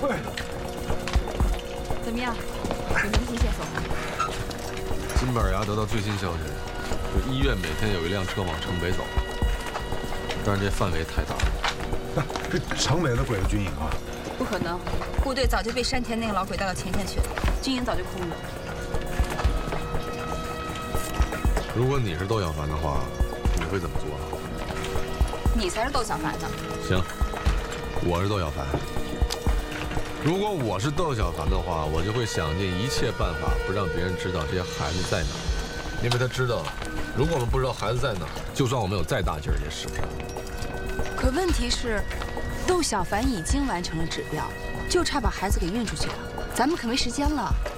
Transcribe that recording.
喂， 怎么样？有没有新线索？ 金板崖得到最新消息，就医院每天有一辆车往城北走，但是这范围太大了。 这城北的鬼子军营啊？ 不可能，部队早就被山田那个老鬼带到前线去了，军营早就空了。 如果你是窦小凡的话，你会怎么做啊？ 你才是窦小凡呢。 行，我是窦小凡。如果我是窦小凡的话，我就会想尽一切办法不让别人知道这些孩子在哪儿，因为他知道，如果我们不知道孩子在哪儿，就算我们有再大劲儿也使不上。 可问题是，窦小凡已经完成了指标，就差把孩子给运出去了，咱们可没时间了。